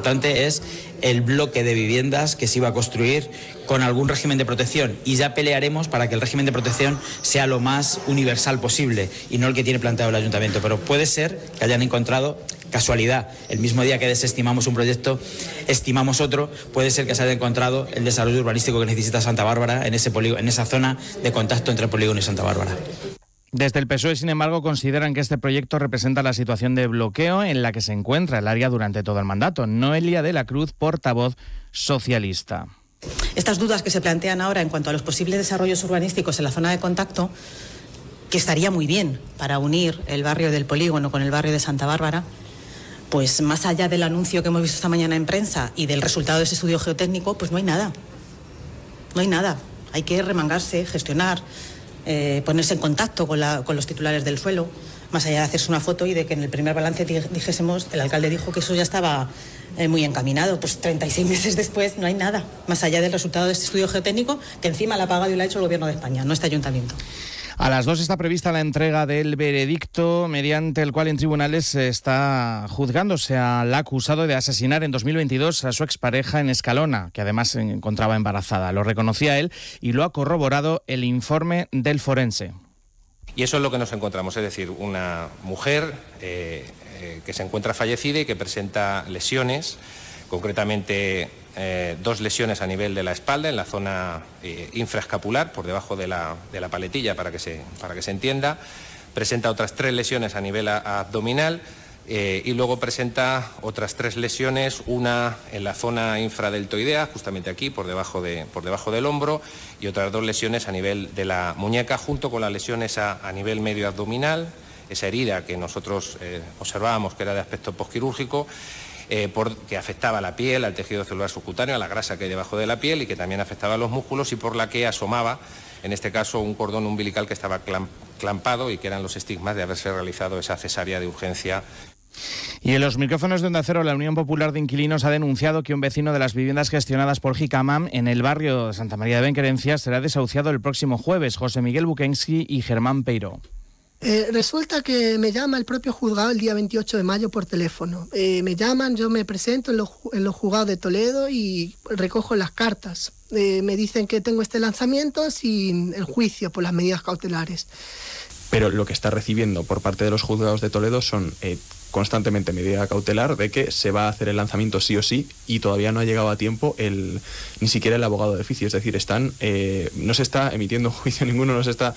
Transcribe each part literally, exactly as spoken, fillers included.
importante es el bloque de viviendas que se iba a construir con algún régimen de protección, y ya pelearemos para que el régimen de protección sea lo más universal posible y no el que tiene planteado el ayuntamiento. Pero puede ser que hayan encontrado, casualidad, el mismo día que desestimamos un proyecto, estimamos otro, puede ser que se haya encontrado el desarrollo urbanístico que necesita Santa Bárbara en, ese polígono, en esa zona de contacto entre el polígono y Santa Bárbara. Desde el P S O E, sin embargo, consideran que este proyecto representa la situación de bloqueo en la que se encuentra el área durante todo el mandato. Noelia de la Cruz, portavoz socialista. Estas dudas que se plantean ahora en cuanto a los posibles desarrollos urbanísticos en la zona de contacto, que estaría muy bien para unir el barrio del polígono con el barrio de Santa Bárbara, pues más allá del anuncio que hemos visto esta mañana en prensa y del resultado de ese estudio geotécnico, pues no hay nada. No hay nada. Hay que remangarse, gestionar, eh, ponerse en contacto con, la, con los titulares del suelo, más allá de hacerse una foto y de que en el primer balance dijésemos, el alcalde dijo que eso ya estaba eh, muy encaminado. Pues treinta y seis meses después no hay nada, más allá del resultado de este estudio geotécnico, que encima lo ha pagado y lo ha hecho el Gobierno de España, no este ayuntamiento. A las dos está prevista la entrega del veredicto mediante el cual en tribunales se está juzgándose al acusado de asesinar en dos mil veintidós a su expareja en Escalona, que además se encontraba embarazada. Lo reconocía él y lo ha corroborado el informe del forense. Y eso es lo que nos encontramos, es decir, una mujer eh, eh, que se encuentra fallecida y que presenta lesiones, concretamente eh, dos lesiones a nivel de la espalda, en la zona eh, infraescapular, por debajo de la, de la paletilla, para que se, para que se entienda. Presenta otras tres lesiones a nivel a, abdominal eh, y luego presenta otras tres lesiones, una en la zona infradeltoidea, justamente aquí, por debajo, de, por debajo del hombro, y otras dos lesiones a nivel de la muñeca, junto con las lesiones a, a nivel medio abdominal, esa herida que nosotros eh, observábamos que era de aspecto posquirúrgico, Eh, por, que afectaba a la piel, al tejido celular subcutáneo, a la grasa que hay debajo de la piel y que también afectaba a los músculos, y por la que asomaba, en este caso, un cordón umbilical que estaba clamp, clampado y que eran los estigmas de haberse realizado esa cesárea de urgencia. Y en los micrófonos de Onda Cero, la Unión Popular de Inquilinos ha denunciado que un vecino de las viviendas gestionadas por Jicamam en el barrio de Santa María de Benquerencia será desahuciado el próximo jueves. José Miguel Bukensky y Germán Peiró. Eh, resulta que me llama el propio juzgado el día veintiocho de mayo por teléfono. Eh, me llaman, yo me presento en los, en los juzgados de Toledo y recojo las cartas. Eh, me dicen que tengo este lanzamiento sin el juicio por las medidas cautelares. Pero lo que está recibiendo por parte de los juzgados de Toledo son eh, constantemente medida cautelar de que se va a hacer el lanzamiento sí o sí, y todavía no ha llegado a tiempo el ni siquiera el abogado de oficio. Es decir, están eh, no se está emitiendo juicio ninguno, no se está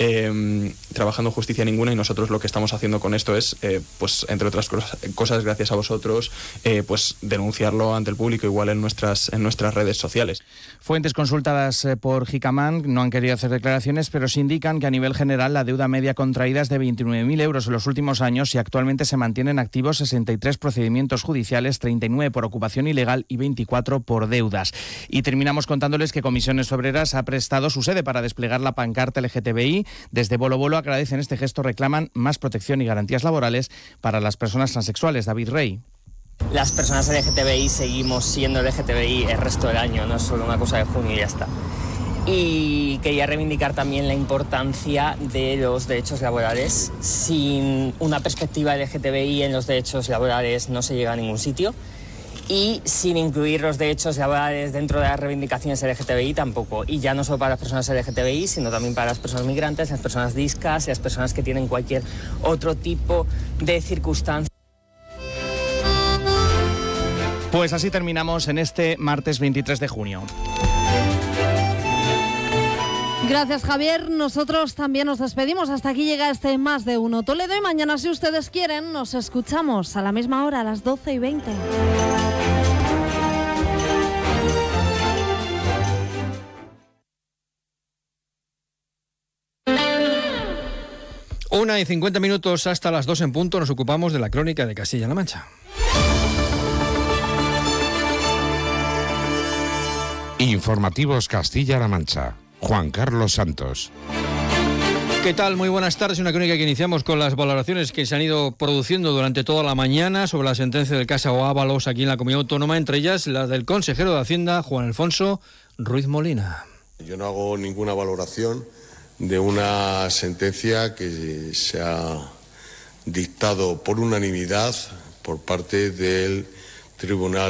eh, trabajando justicia ninguna, y nosotros lo que estamos haciendo con esto es, eh, pues entre otras cosas, cosas gracias a vosotros, eh, pues denunciarlo ante el público, igual en nuestras, en nuestras redes sociales. Fuentes consultadas por Jicamam no han querido hacer declaraciones, pero se indican que a nivel general la deuda media contraída es de veintinueve mil euros en los últimos años, y actualmente se mantienen activos sesenta y tres procedimientos judiciales, treinta y nueve por ocupación ilegal y veinticuatro por deudas. Y terminamos contándoles que Comisiones Obreras ha prestado su sede para desplegar la pancarta L G T B I. Desde Bolo Bolo agradecen este gesto, reclaman más protección y garantías laborales para las personas transexuales. David Rey. Las personas L G T B I seguimos siendo L G T B I el resto del año, no es solo una cosa de junio y ya está. Y quería reivindicar también la importancia de los derechos laborales. Sin una perspectiva L G T B I en los derechos laborales no se llega a ningún sitio, y sin incluir los derechos laborales dentro de las reivindicaciones L G T B I tampoco. Y ya no solo para las personas L G T B I, sino también para las personas migrantes, las personas discas y las personas que tienen cualquier otro tipo de circunstancia. Pues así terminamos en este martes veintitrés de junio. Gracias, Javier. Nosotros también nos despedimos. Hasta aquí llega este Más de Uno Toledo, y mañana, si ustedes quieren, nos escuchamos a la misma hora, a las doce y veinte. Una y cincuenta minutos hasta las dos en punto. Nos ocupamos de la crónica de Castilla-La Mancha. Informativos Castilla-La Mancha. Juan Carlos Santos. ¿Qué tal? Muy buenas tardes. Una crónica que iniciamos con las valoraciones que se han ido produciendo durante toda la mañana sobre la sentencia del caso Ábalos aquí en la Comunidad Autónoma, entre ellas la del consejero de Hacienda, Juan Alfonso Ruiz Molina. Yo no hago ninguna valoración de una sentencia que se ha dictado por unanimidad por parte del Tribunal